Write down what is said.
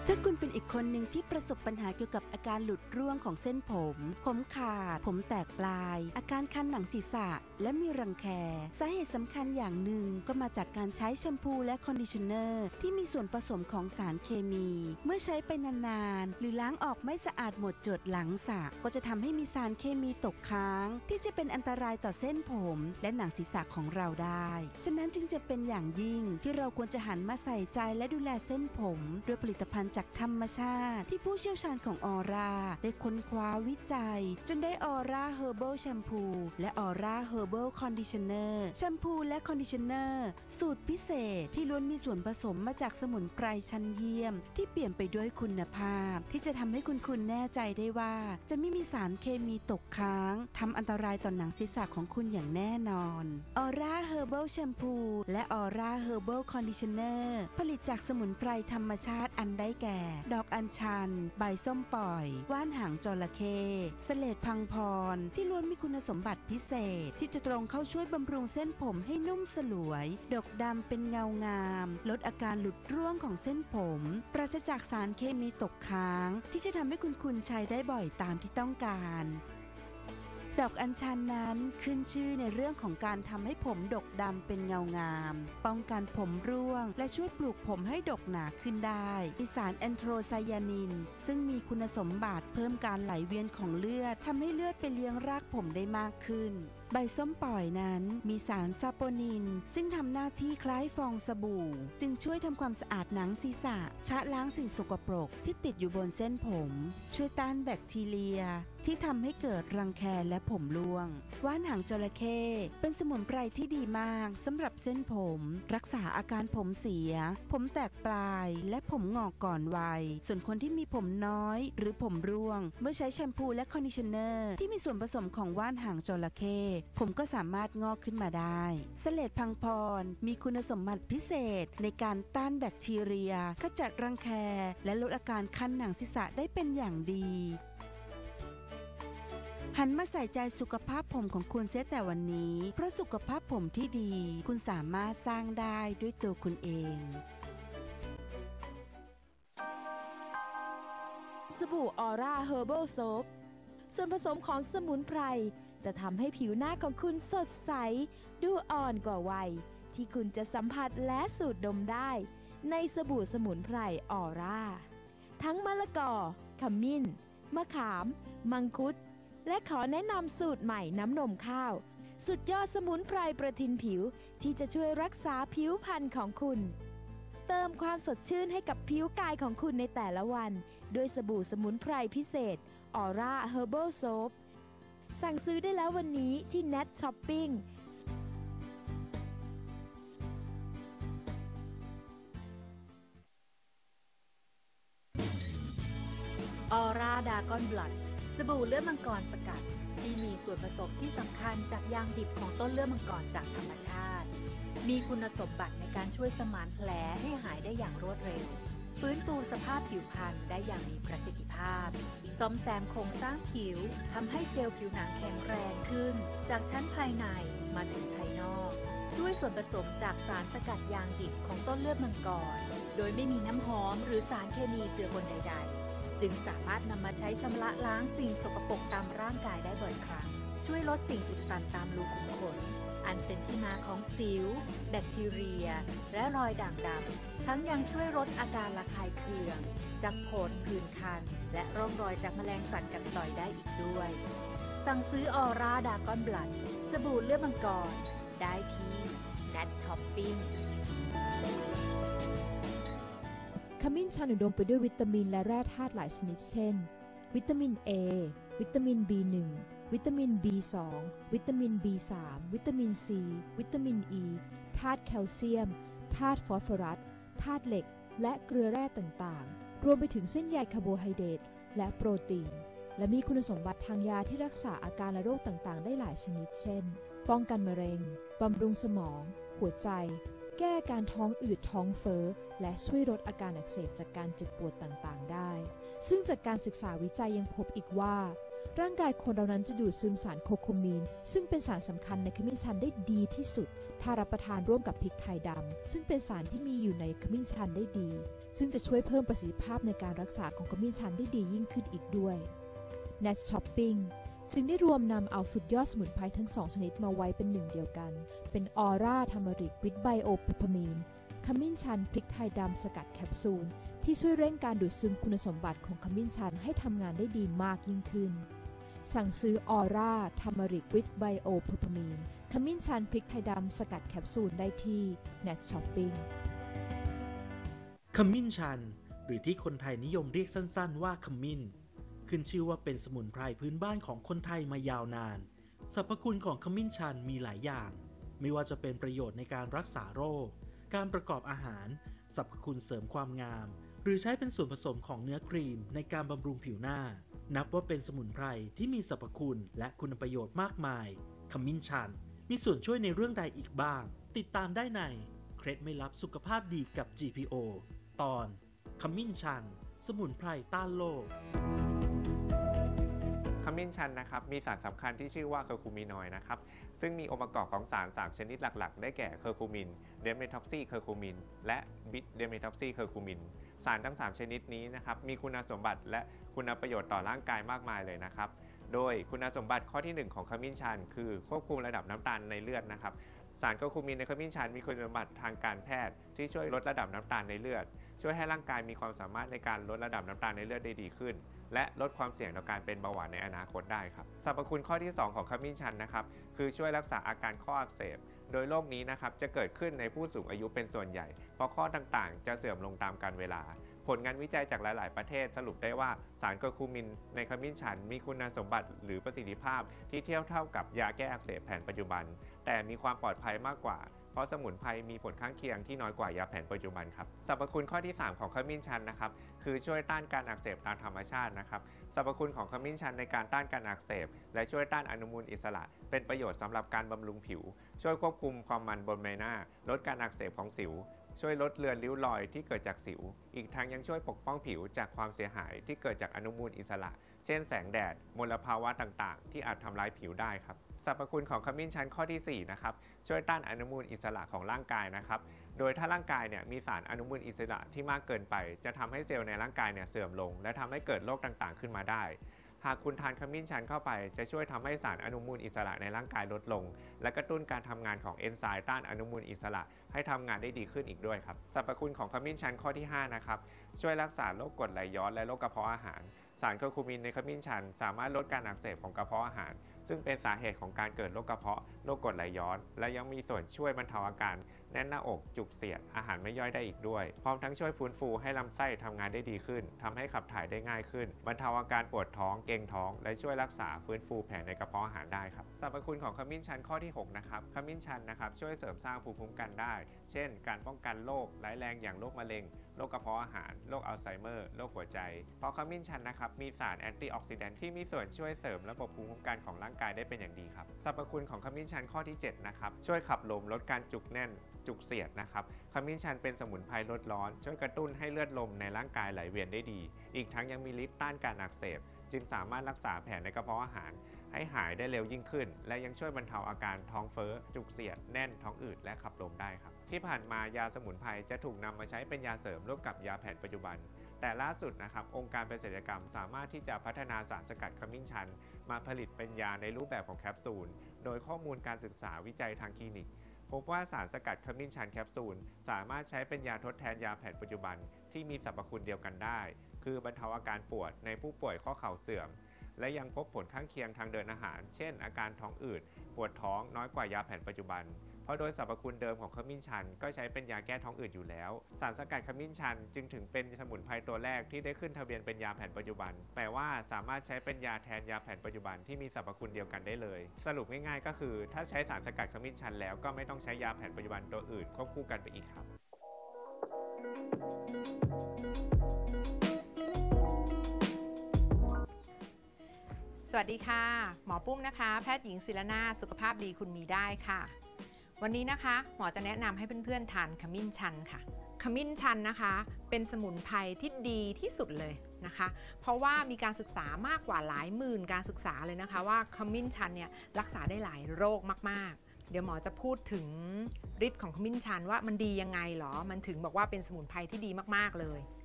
ถ้าคุณเป็นอีกคนหนึ่งที่ประสบปัญหาเกี่ยวกับอาการหลุดร่วงของเส้นผมขาดผมแตกปลายอาการคันหนังศีรษะและมีรังแคสาเหตุสำคัญอย่างหนึ่งก็มาจากการใช้แชมพูและคอนดิชเนอร์ที่มีส่วนผสมของสารเคมีเมื่อใช้ไปนานๆหรือล้างออกไม่สะอาดหมดจดหลังสระก็จะทำให้มีสารเคมีตกค้างที่จะเป็นอันตรายต่อเส้นผมและหนังศีรษะของเราได้ฉะนั้นจึงจะเป็นอย่างยิ่งที่เราควรจะหันมาใส่ใจและดูแลเส้นผมด้วยผลิตภัณฑ์จากธรรมชาติที่ผู้เชี่ยวชาญของออร่าได้ค้นคว้าวิจัยจนได้ออร่าเฮอร์เบิลแชมพูและออร่าเฮอร์เบิลคอนดิชเนอร์แชมพูและคอนดิชเนอร์สูตรพิเศษที่ล้วนมีส่วนผสมมาจากสมุนไพรชั้นเยี่ยมที่เปลี่ยนไปด้วยคุณภาพที่จะทำให้คุณแน่ใจได้ว่าจะไม่มีสารเคมีตกค้างทำอันตรายต่อหนังศีรษะของคุณอย่างแน่นอนออร่าเฮอร์เบิลแชมพูและออร่าเฮอร์เบิลคอนดิชเนอร์ผลิตจากสมุนไพรธรรมชาติอันได้แก่ดอกอัญชันใบส้มปล่อยว่านหางจระเข้เสลดพังพรที่ล้วนมีคุณสมบัติพิเศษที่จะตรงเข้าช่วยบำรุงเส้นผมให้นุ่มสลวยดกดำเป็นเงางามลดอาการหลุดร่วงของเส้นผมปราศจากสารเคมีตกค้างที่จะทำให้คุณใช้ได้บ่อยตามที่ต้องการดอกอัญชันนั้นขึ้นชื่อในเรื่องของการทำให้ผมดกดำเป็นเงางามป้องกันผมร่วงและช่วยปลูกผมให้ดกหนาขึ้นได้มีสารแอนโทรไซยานินซึ่งมีคุณสมบัติเพิ่มการไหลเวียนของเลือดทำให้เลือดไปเลี้ยงรากผมได้มากขึ้นใบส้มปล่อยนั้นมีสารซาโปนินซึ่งทำหน้าที่คล้ายฟองสบู่จึงช่วยทำความสะอาดหนังศีรษะชะล้างสิ่งสกปรกที่ติดอยู่บนเส้นผมช่วยต้านแบคทีเรียที่ทำให้เกิดรังแคและผมร่วงว่านหางจระเข้เป็นสมุนไพรที่ดีมากสำหรับเส้นผมรักษาอาการผมเสียผมแตกปลายและผมงอกก่อนวัยส่วนคนที่มีผมน้อยหรือผมร่วงเมื่อใช้แชมพูและคอนดิชเนอร์ที่มีส่วนผสมของว่านหางจระเข้ผมก็สามารถงอกขึ้นมาได้เสลดพังพรมีคุณสมบัติพิเศษในการต้านแบคทีเรียขจัดรังแคและลดอาการคันหนังศีรษะได้เป็นอย่างดีหันมาใส่ใจสุขภาพผมของคุณเสียแต่วันนี้เพราะสุขภาพผมที่ดีคุณสามารถสร้างได้ด้วยตัวคุณเองสบู่ออร่าเฮอร์เบิลโซปส่วนผสมของสมุนไพรจะทำให้ผิวหน้าของคุณสดใสดูอ่อนกว่าวัยที่คุณจะสัมผัสและสูดดมได้ในสบู่สมุนไพรออร่าทั้งมะละกอขมิ้นมะขามมังคุดและขอแนะนำสูตรใหม่น้ำนมข้าวสุดยอดสมุนไพรประทินผิวที่จะช่วยรักษาผิวพรรณของคุณเติมความสดชื่นให้กับผิวกายของคุณในแต่ละวันด้วยสบู่สมุนไพรพิเศษออร่าเฮอร์เบิลโซปสั่งซื้อได้แล้ววันนี้ที่ Net Shopping ออร่าดากอนบลัดสบู่เลือดมังกรสกัดที่มีส่วนผสมที่สำคัญจากยางดิบของต้นเลือดมังกรจากธรรมชาติมีคุณสมบัติในการช่วยสมานแผลให้หายได้อย่างรวดเร็วฟื้นฟูสภาพผิวพรรณได้อย่างมีประสิทธิภาพซ่อมแซมโครงสร้างผิวทำให้เซลล์ผิวหนังแข็งแรงขึ้นจากชั้นภายในมาถึงภายนอกด้วยส่วนผสมจากสารสกัดยางดิบของต้นเลือดมังกรโดยไม่มีน้ำหอมหรือสารเคมีเจือปนใดๆจึงสามารถนำมาใช้ชำระล้างสิ่งสกปรกตามร่างกายได้บ่อยครั้งช่วยลดสิ่งอุดตันตามรูขุมขนอันเป็นที่มาของสิวแบคทีเรียและรอยด่างดำทั้งยังช่วยลดอาการระคายเคืองจากผดผื่นคันและร่องรอยจากแมลงสัตว์กัดต่อยได้อีกด้วยสั่งซื้อออร่าดากอนบลัดสบู่เลือดมังกรได้ที่ Net Shopping ขมิ้นชันอุดมไปด้วยวิตามินและแร่ธาตุหลายชนิดเช่นวิตามิน A วิตามิน B1 วิตามิน B2 วิตามิน B3 วิตามิน C วิตามิน E ธาตุแคลเซียมธาตุฟอสฟอรัสธาตุเหล็กและเกลือแร่ต่างๆรวมไปถึงเส้นใยคาร์โบไฮเดรตและโปรตีนและมีคุณสมบัติทางยาที่รักษาอาการและโรคต่างๆได้หลายชนิดเช่นป้องกันมะเร็งบำรุงสมองหัวใจแก้การท้องอืดท้องเฟ้อและช่วยลดอาการอักเสบจากการเจ็บปวดต่างๆได้ซึ่งจากการศึกษาวิจัยยังพบอีกว่าร่างกายคนเรานั้นจะดูดซึมสารโคโคมีนซึ่งเป็นสารสำคัญในขมิ้นชันได้ดีที่สุดถ้ารับประทานร่วมกับพริกไทยดำซึ่งเป็นสารที่มีอยู่ในขมิ้นชันได้ดีซึ่งจะช่วยเพิ่มประสิทธิภาพในการรักษาของขมิ้นชันได้ดียิ่งขึ้นอีกด้วย Nat Shopping จึงได้รวมนำเอาสุดยอดสมุนไพรทั้ง2ชนิดมาไว้เป็นหนึ่งเดียวกันเป็นออร่าทามาริกวิตไบโอเพปเปอร์มีนขมิ้นชันพริกไทยดำสกัดแคปซูลที่ช่วยเร่งการดูดซึมคุณสมบัติของขมิ้นชันให้ทำงานได้ดีมากยิ่งขึ้นสั่งซื้อออร่าทามาริกวิตไบโอเพปเปอร์มีนขมิ้นชันพริกไทยดำสกัดแคปซูลได้ที่ Nat Shopping ขมิ้นชันหรือที่คนไทยนิยมเรียกสั้นๆว่าขมิ้นขึ้นชื่อว่าเป็นสมุนไพรพื้นบ้านของคนไทยมายาวนานสรรพคุณของขมิ้นชันมีหลายอย่างไม่ว่าจะเป็นประโยชน์ในการรักษาโรคการประกอบอาหารสรรพคุณเสริมความงามหรือใช้เป็นส่วนผสมของเนื้อครีมในการบำรุงผิวหน้านับว่าเป็นสมุนไพรที่มีสรรพคุณและคุณประโยชน์มากมายขมิ้นชันมีส่วนช่วยในเรื่องใดอีกบ้างติดตามได้ในเคล็ดไม่ลับสุขภาพดีกับ GPO ตอนขมิ้นชันสมุนไพรต้านโรคขมิ้นชันนะครับมีสารสำคัญที่ชื่อว่าเคอร์คูมินอยด์นะครับซึ่งมีองค์ประกอบของสาร3ชนิดหลักๆได้แก่เคอร์คูมินเดเมทอกซีเคอร์คูมินและบิสเดเมทอกซีเคอร์คูมินสารทั้ง3ชนิดนี้นะครับมีคุณสมบัติและคุณประโยชน์ต่อร่างกายมากมายเลยนะครับโดยคุณสมบัติข้อที่1ของขมิ้นชันคือควบคุมระดับน้ำตาลในเลือดนะครับสารเคอร์คูมินในขมิ้นชันมีคุณสมบัติทางการแพทย์ที่ช่วยลดระดับน้ำตาลในเลือดช่วยให้ร่างกายมีความสามารถในการลดระดับน้ำตาลในเลือดได้ดีขึ้นและลดความเสี่ยงต่อการเป็นเบาหวานในอนาคตได้ครับสรรพคุณข้อที่2ของขมิ้นชันนะครับคือช่วยรักษาอาการข้ออักเสบโดยโรคนี้นะครับจะเกิดขึ้นในผู้สูงอายุเป็นส่วนใหญ่เพราะข้อต่างๆจะเสื่อมลงตามกาลเวลาผลงานวิจัยจากหลายๆประเทศสรุปได้ว่าสารเคอร์คูมินในขมิ้นชันมีคุณสมบัติหรือประสิทธิภาพที่เทียบเท่ากับยาแก้อักเสบแผนปัจจุบันแต่มีความปลอดภัยมากกว่าเพราะสมุนไพรมีผลข้างเคียงที่น้อยกว่ายาแผนปัจจุบันครับสรรพคุณข้อที่3ของขมิ้นชันนะครับคือช่วยต้านการอักเสบตามธรรมชาตินะครับสรรพคุณของขมิ้นชันในการต้านการอักเสบและช่วยต้านอนุมูลอิสระเป็นประโยชน์สำหรับการบำรุงผิวช่วยควบคุมความมันบนใบหน้าลดการอักเสบของสิวช่วยลดเลือนริ้วรอยที่เกิดจากสิวอีกทั้งยังช่วยปกป้องผิวจากความเสียหายที่เกิดจากอนุมูลอิสระเช่นแสงแดดมลภาวะต่างๆที่อาจทำร้ายผิวได้ครับสรรพคุณของขมิ้นชันข้อที่4นะครับช่วยต้านอนุมูลอิสระของร่างกายนะครับโดยถ้าร่างกายมีสารอนุมูลอิสระที่มากเกินไปจะทำให้เซลล์ในร่างกายเสื่อมลงและทำให้เกิดโรคต่างๆขึ้นมาได้หากคุณทานขมิ้นชันเข้าไปจะช่วยทำให้สารอนุมูลอิสระในร่างกายลดลงและกระตุ้นการทำงานของเอนไซม์ต้านอนุมูลอิสระให้ทำงานได้ดีขึ้นอีกด้วยครับสรรพคุณของขมิ้นชันข้อที่5นะครับช่วยรักษาโรคกรดไหลย้อนและโรคกระเพาะอาหารสารเคอร์คูมินในขมิ้นชันสามารถลดการอักเสบของกระเพาะอาหารซึ่งเป็นสาเหตุของการเกิดโรคกระเพาะโรคกรดไหลย้อนและยังมีส่วนช่วยบรรเทาอาการแน่นหน้าอกจุกเสียดอาหารไม่ย่อยได้อีกด้วยพร้อมทั้งช่วยฟื้นฟูให้ลำไส้ทำงานได้ดีขึ้นทำให้ขับถ่ายได้ง่ายขึ้นบรรเทาอาการปวดท้องเกร็งท้องและช่วยรักษาฟื้นฟูแผลในกระเพาะอาหารได้ครับสรรพคุณของขมิ้นชันข้อที่6นะครับขมิ้นชันนะครับช่วยเสริมสร้างภูมิคุ้มกันได้เช่นการป้องกันโรคร้ายแรงอย่างโรคมะเร็งโรคกระเพาะอาหารโรคอัลไซเมอร์โรคหัวใจเพราะขมิ้นชันนะครับมีสารแอนตี้ออกซิแดนต์ที่มีส่วนช่วยเสริมระบบภูมิคุ้มกันของร่างกายได้เป็นอย่างดีครับสรรพคุณของขมิ้นชันข้อที่7นะครับช่วยขับลมลดการจุกแน่นจุกเสียดนะครับขมิ้นชันเป็นสมุนไพรลดร้อนช่วยกระตุ้นให้เลือดลมในร่างกายไหลเวียนได้ดีอีกทั้งยังมีฤทธิ์ต้านการอักเสบจึงสามารถรักษาแผลในกระเพาะอาหารให้หายได้เร็วยิ่งขึ้นและยังช่วยบรรเทาอาการท้องเฟ้อจุกเสียดแน่นท้องอืดและขับลมได้ครับที่ผ่านมายาสมุนไพรจะถูกนำมาใช้เป็นยาเสริมร่วมกับยาแผนปัจจุบันแต่ล่าสุดนะครับองค์การเภสัชกรรมสามารถที่จะพัฒนาสารสกัดขมิ้นชันมาผลิตเป็นยาในรูปแบบของแคปซูลโดยข้อมูลการศึกษาวิจัยทางคลินิกพบว่าสารสกัดขมิ้นชันแคปซูลสามารถใช้เป็นยาทดแทนยาแผนปัจจุบันที่มีสรรพคุณเดียวกันได้คือบรรเทาอาการปวดในผู้ป่วยข้อเข่าเสื่อมและยังพบผลข้างเคียงทางเดินอาหารเช่นอาการท้องอืดปวดท้องน้อยกว่ายาแผนปัจจุบันเพราะโดยสรรพคุณเดิมของขมิ้นชันก็ใช้เป็นยาแก้ท้องอืดอยู่แล้วสารสกัดขมิ้นชันจึงถึงเป็นสมุนไพรตัวแรกที่ได้ขึ้นทะเบียนเป็นยาแผนปัจจุบันแปลว่าสามารถใช้เป็นยาแทนยาแผนปัจจุบันที่มีสรรพคุณเดียวกันได้เลยสรุปง่ายๆก็คือถ้าใช้สารสกัดขมิ้นชันแล้วก็ไม่ต้องใช้ยาแผนปัจจุบันตัวอื่นควบคู่กันไปอีกครับสวัสดีค่ะหมอปุ้มนะคะแพทย์หญิงศิรนาถสุขภาพดีคุณมีได้ค่ะวันนี้นะคะหมอจะแนะนำให้เพื่อนๆทานขมิ้นชันค่ะขมิ้นชันนะคะเป็นสมุนไพรที่ดีที่สุดเลยนะคะ เพราะว่ามีการศึกษามากกว่าหลายหมื่นการศึกษาเลยนะคะว่าขมิ้นชันเนี่ยรักษาได้หลายโรคมากๆเดี๋ยวหมอจะพูดถึงฤทธิ์ของขมิ้นชันว่ามันดียังไงหรอมันถึงบอกว่าเป็นสมุนไพรที่ดีมากๆเลย